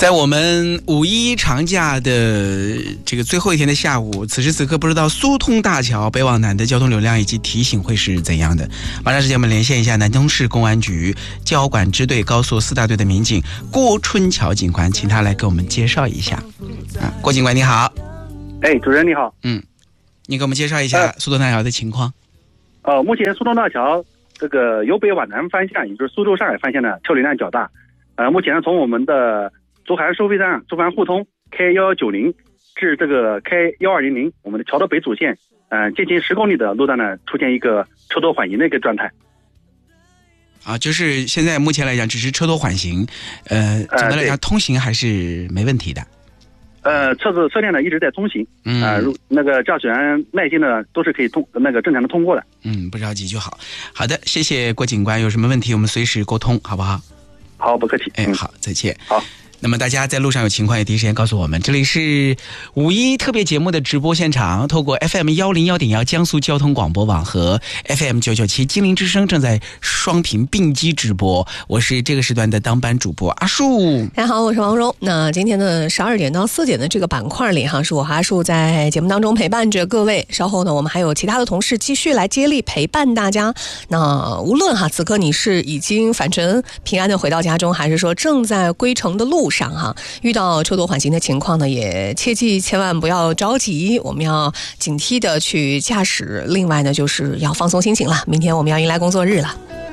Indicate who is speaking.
Speaker 1: 在我们五一长假的这个最后一天的下午，此时此刻不知道苏通大桥北往南的交通流量以及提醒会是怎样的。马上时间我们连线一下南通市公安局交管支队高速4大队的民警郭春桥警官，请他来给我们介绍一下。郭警官你好。
Speaker 2: 主持人你好。
Speaker 1: 你给我们介绍一下苏通大桥的情况。
Speaker 2: 目前苏通大桥这个由北往南方向，也就是苏州上海方向的车流量较大。目前从我们的竹海收费站竹帆互通 K1190 至这个 K1200， 我们的桥的北主线，接近10公里的路段呢，出现一个车多缓行的一个状态。
Speaker 1: 就是现在目前来讲只是车多缓行，总的来讲通行还是没问题的。
Speaker 2: 车辆呢一直在通行，那个驾驶员耐心呢都是可以正常的通过的。
Speaker 1: 不着急就好。好的，谢谢郭警官，有什么问题我们随时沟通，好不好？
Speaker 2: 好，不客气。
Speaker 1: 好，再见。
Speaker 2: 好。
Speaker 1: 那么大家在路上有情况也第一时间告诉我们。这里是五一特别节目的直播现场，透过 FM101.1 江苏交通广播网和 FM997 金陵之声正在双频并机直播。我是这个时段的当班主播阿树。
Speaker 3: 大家好，我是王蓉。那今天的12点到4点的这个板块里是我和阿树在节目当中陪伴着各位。稍后呢，我们还有其他的同事继续来接力陪伴大家。那无论此刻你是已经返程平安的回到家中，还是说正在归程的路上遇到车多缓行的情况呢，也切记千万不要着急，我们要警惕的去驾驶。另外呢，就是要放松心情了，明天我们要迎来工作日了。